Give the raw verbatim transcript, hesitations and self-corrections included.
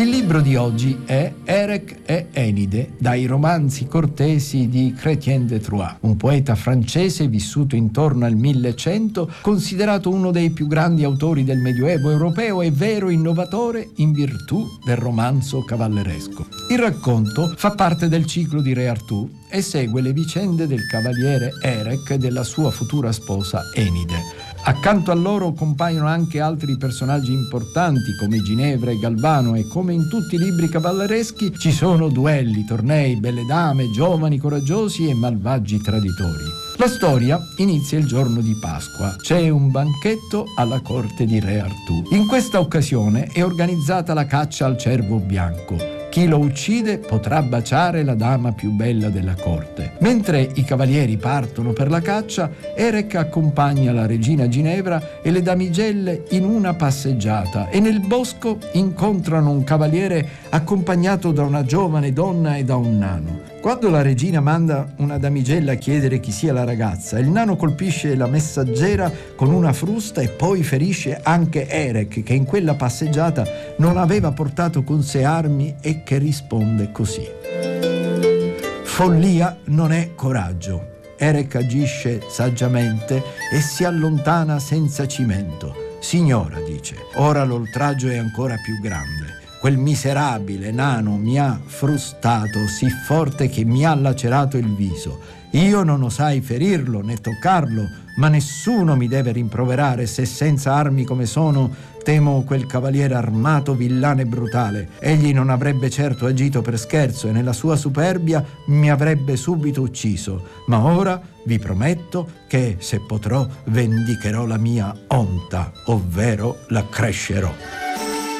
Il libro di oggi è Erec e Enide, dai romanzi cortesi di Chrétien de Troyes, un poeta francese vissuto intorno al millecento, considerato uno dei più grandi autori del Medioevo europeo e vero innovatore in virtù del romanzo cavalleresco. Il racconto fa parte del ciclo di Re Artù e segue le vicende del cavaliere Erec e della sua futura sposa Enide. Accanto a loro compaiono anche altri personaggi importanti come Ginevra e Galvano, e come in tutti i libri cavallereschi ci sono duelli, tornei, belle dame, giovani coraggiosi e malvagi traditori. La storia inizia il giorno di Pasqua. C'è un banchetto alla corte di Re Artù. In questa occasione è organizzata la caccia al cervo bianco. Chi lo uccide potrà baciare la dama più bella della corte. Mentre i cavalieri partono per la caccia, Erec accompagna la regina Ginevra e le damigelle in una passeggiata e nel bosco incontrano un cavaliere accompagnato da una giovane donna e da un nano. Quando la regina manda una damigella a chiedere chi sia la ragazza, il nano colpisce la messaggera con una frusta e poi ferisce anche Erec, che in quella passeggiata non aveva portato con sé armi e che risponde così: follia non è coraggio. Erec agisce saggiamente e si allontana senza cimento. Signora, dice, ora l'oltraggio è ancora più grande. Quel miserabile nano mi ha frustato sì forte che mi ha lacerato il viso. Io non osai ferirlo né toccarlo, ma nessuno mi deve rimproverare se senza armi come sono temo quel cavaliere armato, villano e brutale. Egli non avrebbe certo agito per scherzo e nella sua superbia mi avrebbe subito ucciso. Ma ora vi prometto che, se potrò, vendicherò la mia onta, ovvero l'accrescerò.